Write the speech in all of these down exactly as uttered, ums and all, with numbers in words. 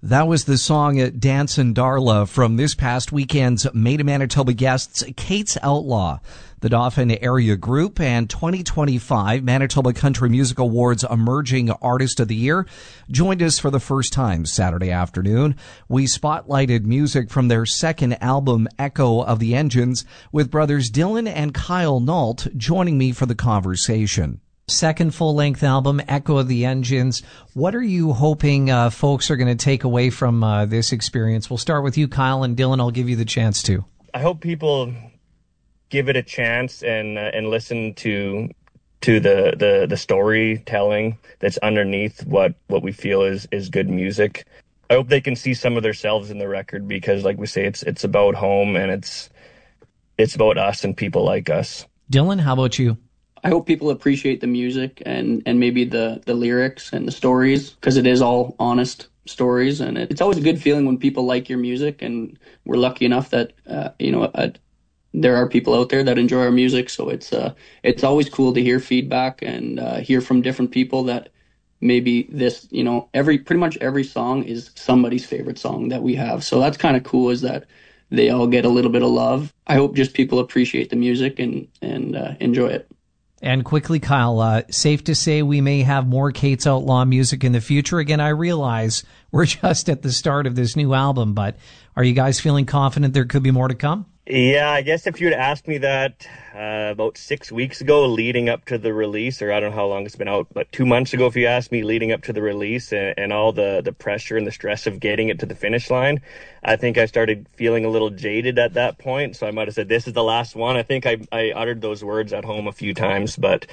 That was the song Dancin' Darla from this past weekend's Made in Manitoba guests, Kate's Outlaw, the Dauphin Area Group, and twenty twenty-five Manitoba Country Music Awards Emerging Artist of the Year, joined us for the first time Saturday afternoon. We spotlighted music from their second album, Echo of the Engines, with brothers Dylan and Kyle Nault joining me for the conversation. Second full-length album, Echo of the Engines. What are you hoping uh, folks are going to take away from uh, this experience? We'll start with you, Kyle, and Dylan, I'll give you the chance to. I hope people give it a chance and uh, and listen to to the, the, the storytelling that's underneath what, what we feel is, is good music. I hope they can see some of themselves in the record because, like we say, it's it's about home and it's it's about us and people like us. Dylan, how about you? I hope people appreciate the music and, and maybe the, the lyrics and the stories, because it is all honest stories. And it, it's always a good feeling when people like your music. And we're lucky enough that, uh, you know, uh, there are people out there that enjoy our music. So it's uh, it's always cool to hear feedback and uh, hear from different people that maybe this, you know, every pretty much every song is somebody's favorite song that we have. So that's kind of cool, is that they all get a little bit of love. I hope just people appreciate the music and, and uh, enjoy it. And quickly, Kyle, uh, safe to say we may have more Kate's Outlaw music in the future. Again, I realize we're just at the start of this new album, but are you guys feeling confident there could be more to come? Yeah, I guess if you had asked me that uh, about six weeks ago leading up to the release, or I don't know how long it's been out, but two months ago, if you asked me leading up to the release and, and all the, the pressure and the stress of getting it to the finish line, I think I started feeling a little jaded at that point. So I might have said, this is the last one. I think I, I uttered those words at home a few times, but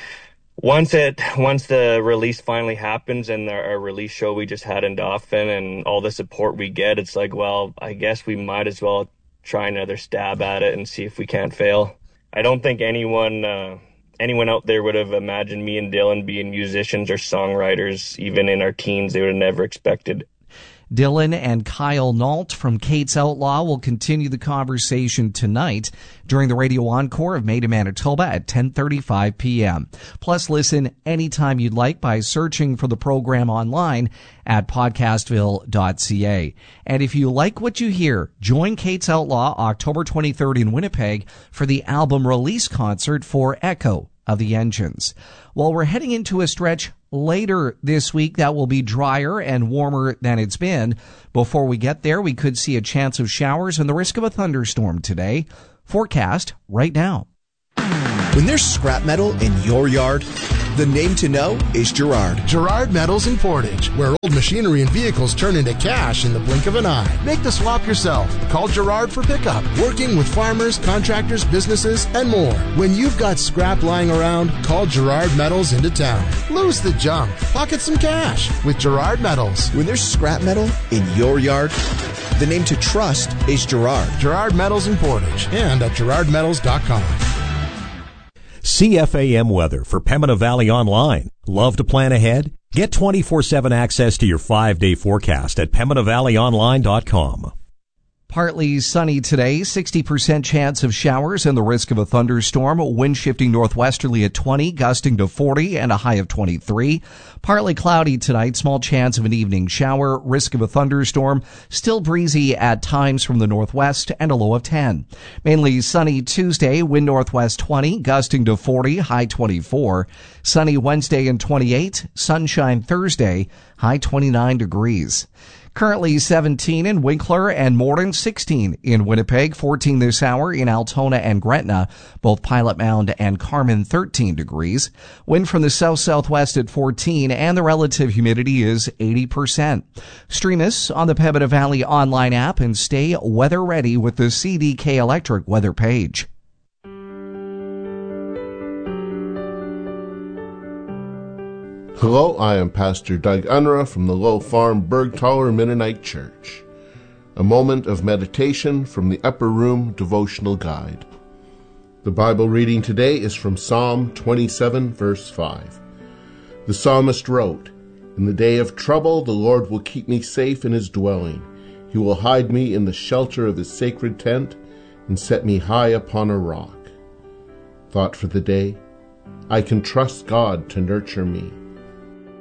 once it, once the release finally happens and our, our release show we just had in Dauphin and all the support we get, it's like, well, I guess we might as well try another stab at it and see if we can't fail. I don't think anyone uh, anyone out there would have imagined me and Dylan being musicians or songwriters. Even in our teens, they would have never expected. Dylan and Kyle Nault from Kate's Outlaw will continue the conversation tonight during the radio encore of Made in Manitoba at ten thirty-five p.m. Plus, listen anytime you'd like by searching for the program online at podcastville dot c a. And if you like what you hear, join Kate's Outlaw October twenty-third in Winnipeg for the album release concert for Echo of the Engines. While we're heading into a stretch later this week that will be drier and warmer than it's been, before we get there, we could see a chance of showers and the risk of a thunderstorm today. Forecast right now. When there's scrap metal in your yard, the name to know is Gerard. Gerard Metals in Portage, where old machinery and vehicles turn into cash in the blink of an eye. Make the swap yourself. Call Gerard for pickup. Working with farmers, contractors, businesses, and more. When you've got scrap lying around, call Gerard Metals into town. Lose the junk. Pocket some cash with Gerard Metals. When there's scrap metal in your yard, the name to trust is Gerard. Gerard Metals in Portage and at gerard metals dot com. C F A M weather for Pembina Valley Online. Love to plan ahead? Get twenty-four seven access to your five-day forecast at pembina valley online dot com. Partly sunny today, sixty percent chance of showers and the risk of a thunderstorm. Wind shifting northwesterly at twenty, gusting to forty, and a high of twenty-three. Partly cloudy tonight, small chance of an evening shower, risk of a thunderstorm. Still breezy at times from the northwest and a low of ten. Mainly sunny Tuesday, wind northwest twenty, gusting to forty, high twenty-four. Sunny Wednesday and twenty-eight, sunshine Thursday, high twenty-nine degrees. Currently seventeen in Winkler and Morden, sixteen in Winnipeg, fourteen this hour in Altona and Gretna, both Pilot Mound and Carman, thirteen degrees. Wind from the south-southwest at fourteen, and the relative humidity is eighty percent. Stream us on the Pembina Valley online app and stay weather ready with the C D K Electric weather page. Hello, I am Pastor Doug Unruh from the Low Farm Bergtaller Mennonite Church. A moment of meditation from the Upper Room Devotional Guide. The Bible reading today is from Psalm twenty-seven, verse five. The psalmist wrote, "In the day of trouble, the Lord will keep me safe in his dwelling. He will hide me in the shelter of his sacred tent and set me high upon a rock." Thought for the day: I can trust God to nurture me.